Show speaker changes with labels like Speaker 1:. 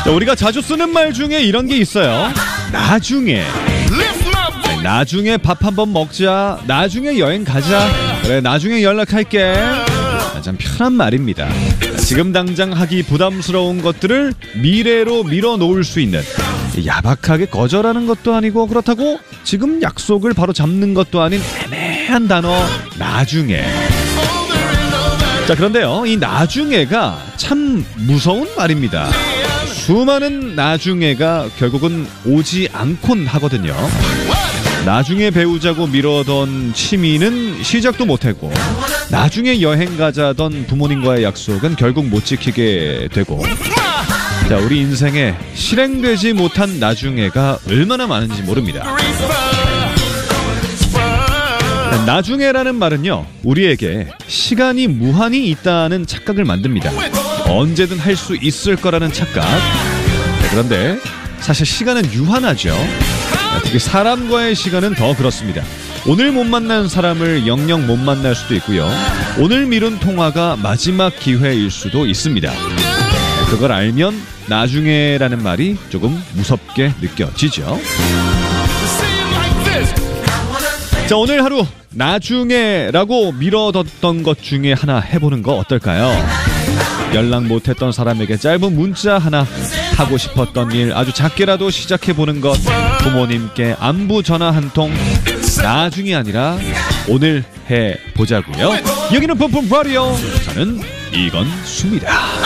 Speaker 1: 자, 우리가 자주 쓰는 말 중에 이런 게 있어요. 나중에. 나중에 밥 한번 먹자. 나중에 여행 가자. 그래, 나중에 연락할게. 참 편한 말입니다. 지금 당장 하기 부담스러운 것들을 미래로 밀어놓을 수 있는, 야박하게 거절하는 것도 아니고 그렇다고 지금 약속을 바로 잡는 것도 아닌 애매한 단어 나중에. 자, 그런데요, 이 나중에가 참 무서운 말입니다. 수많은 나중에가 결국은 오지 않곤 하거든요. 나중에 배우자고 미뤄던 취미는 시작도 못했고, 나중에 여행 가자던 부모님과의 약속은 결국 못 지키게 되고, 자, 우리 인생에 실행되지 못한 나중에가 얼마나 많은지 모릅니다. 나중에라는 말은요, 우리에게 시간이 무한히 있다는 착각을 만듭니다. 언제든 할 수 있을 거라는 착각. 그런데 사실 시간은 유한하죠. 특히 사람과의 시간은 더 그렇습니다. 오늘 못 만난 사람을 영영 못 만날 수도 있고요. 오늘 미룬 통화가 마지막 기회일 수도 있습니다. 그걸 알면 나중에라는 말이 조금 무섭게 느껴지죠. 자, 오늘 하루 나중에라고 미뤄뒀던 것 중에 하나 해보는 거 어떨까요? 연락 못했던 사람에게 짧은 문자 하나, 하고 싶었던 일 아주 작게라도 시작해보는 것, 부모님께 안부 전화 한 통, 나중이 아니라 오늘 해보자고요. 여기는 뿜뿜 라디오, 저는 이건수입니다.